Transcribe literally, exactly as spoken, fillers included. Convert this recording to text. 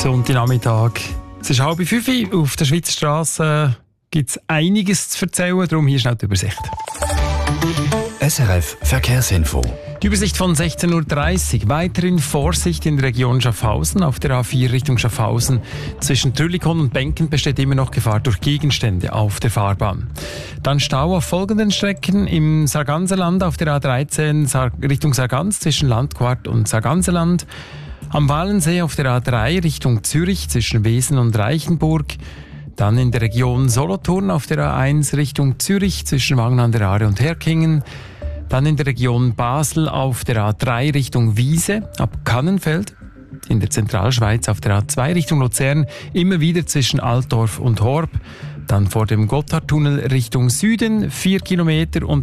Sonntagnachmittag. Es ist halb fünf. Auf der Schweizer Straße gibt es einiges zu erzählen, darum hier schnell die Übersicht. S R F Verkehrsinfo. Die Übersicht von sechzehn Uhr dreißig. Weiterhin Vorsicht in der Region Schaffhausen. Auf der A vier Richtung Schaffhausen. Zwischen Trüllikon und Benken besteht immer noch Gefahr durch Gegenstände auf der Fahrbahn. Dann Stau auf folgenden Strecken. Im Sarganserland auf der A dreizehn Richtung Sargans zwischen Landquart und Sarganserland. Am Walensee auf der A drei Richtung Zürich zwischen Wesen und Reichenburg. Dann in der Region Solothurn auf der A eins Richtung Zürich zwischen Wangen an der Aare und Herkingen. Dann in der Region Basel auf der A drei Richtung Wiese ab Kannenfeld. In der Zentralschweiz auf der A zwei Richtung Luzern immer wieder zwischen Altdorf und Horb. Dann vor dem Gotthardtunnel Richtung Süden vier Kilometer und